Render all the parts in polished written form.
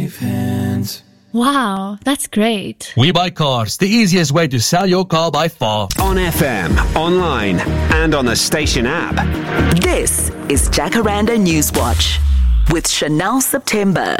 Wave hands. Wow, that's great. We Buy Cars, the easiest way to sell your car by far. On FM, online, and on the station app. This is Jacaranda Newswatch with Chanel September.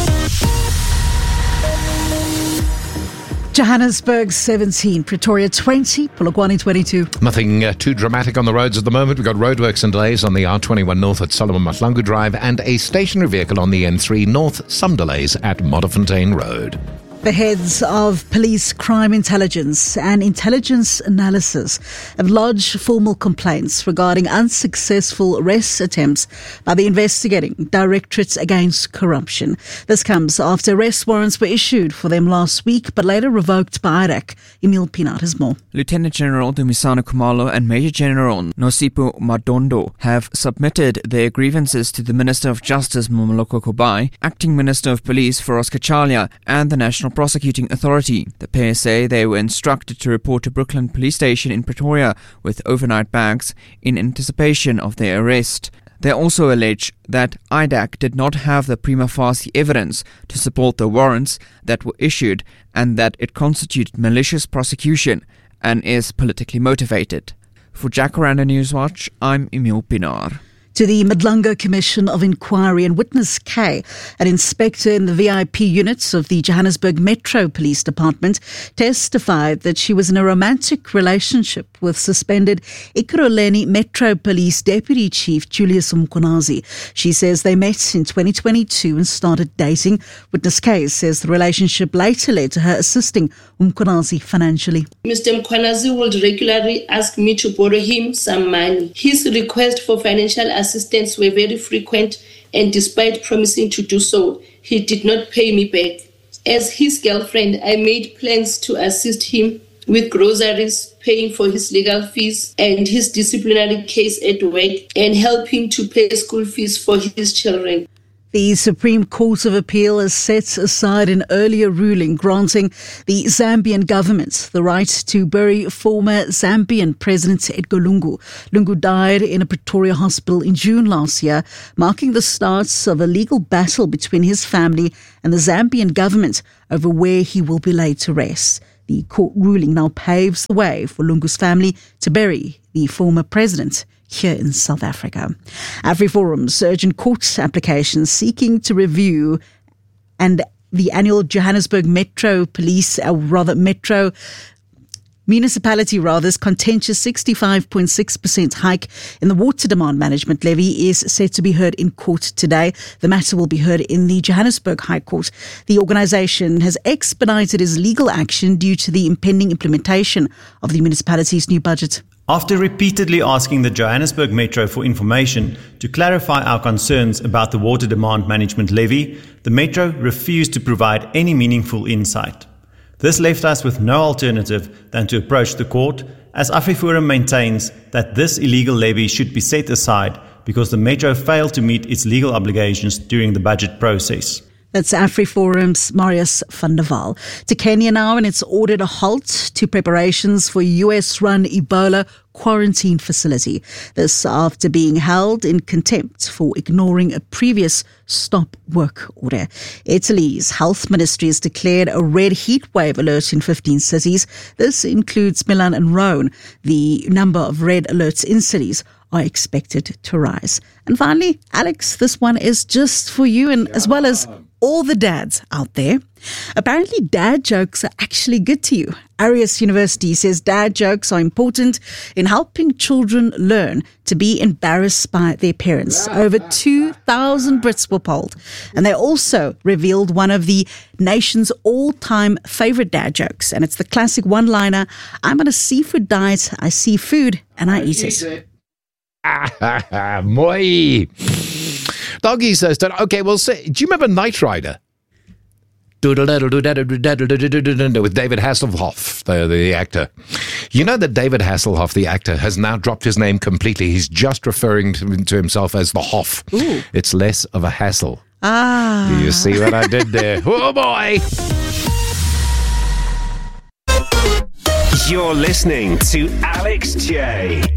Johannesburg 17, Pretoria 20, Polokwane 22. Nothing too dramatic on the roads at the moment. We've got roadworks and delays on the R21 North at Solomon Mahlangu Drive and a stationary vehicle on the N3 North. Some delays at Modderfontein Road. The heads of police crime intelligence and intelligence analysis have lodged formal complaints regarding unsuccessful arrest attempts by the investigating Directorate Against Corruption. This comes after arrest warrants were issued for them last week but later revoked by IRAC. Emil Pinard has more. Lieutenant General Dumisani Khumalo and Major General Nosipho Madondo have submitted their grievances to the Minister of Justice Mmamoloko Kubai, Acting Minister of Police Feroz Kachalia and the National Prosecuting Authority. The pair say they were instructed to report to Brooklyn Police Station in Pretoria with overnight bags in anticipation of their arrest. They also allege that IDAC did not have the prima facie evidence to support the warrants that were issued and that it constituted malicious prosecution and is politically motivated. For Jacaranda Newswatch, I'm Emil Pinar. To the Madlanga Commission of Inquiry and Witness K, an inspector in the VIP units of the Johannesburg Metro Police Department, testified that she was in a romantic relationship with suspended Ekurhuleni Metro Police Deputy Chief Julius Mkhwanazi. She says they met in 2022 and started dating. Witness K says the relationship later led to her assisting Mkhwanazi financially. Mr. Mkhwanazi would regularly ask me to borrow him some money. His request for financial assistance were very frequent, and despite promising to do so, he did not pay me back. As his girlfriend, I made plans to assist him with groceries, paying for his legal fees and his disciplinary case at work, and help him to pay school fees for his children. The Supreme Court of Appeal has set aside an earlier ruling granting the Zambian government the right to bury former Zambian President Edgar Lungu. Lungu died in a Pretoria hospital in June last year, marking the start of a legal battle between his family and the Zambian government over where he will be laid to rest. The court ruling now paves the way for Lungu's family to bury the former president here in South Africa. AfriForum's urgent court applications seeking to review and the annual Johannesburg Metro Municipality's contentious 65.6% hike in the water demand management levy is set to be heard in court today. The matter will be heard in the Johannesburg High Court. The organisation has expedited its legal action due to the impending implementation of the municipality's new budget. After repeatedly asking the Johannesburg Metro for information to clarify our concerns about the water demand management levy, the Metro refused to provide any meaningful insight. This left us with no alternative than to approach the court, as AfriForum maintains that this illegal levy should be set aside because the Metro failed to meet its legal obligations during the budget process. That's AfriForum's Marius van der Waal. To Kenya now, and it's ordered a halt to preparations for US-run Ebola quarantine facility. This after being held in contempt for ignoring a previous stop work order. Italy's health ministry has declared a red heat wave alert in 15 cities. This includes Milan and Rome. The number of red alerts in cities are expected to rise. And finally, Alex, this one is just for you and as well as all the dads out there. Apparently, dad jokes are actually good to you. Arias University says dad jokes are important in helping children learn to be embarrassed by their parents. Over 2,000 Brits were polled. And they also revealed one of the nation's all-time favorite dad jokes. And it's the classic one-liner, I'm on a seafood diet, I see food and I eat it. Moi. Doggy says, okay, well, do you remember Knight Rider? With David Hasselhoff, the actor. You know that David Hasselhoff, the actor, has now dropped his name completely. He's just referring to himself as the Hoff. Ooh. It's less of a hassle. Ah. Do you see what I did there? Oh, boy. You're listening to Alex J.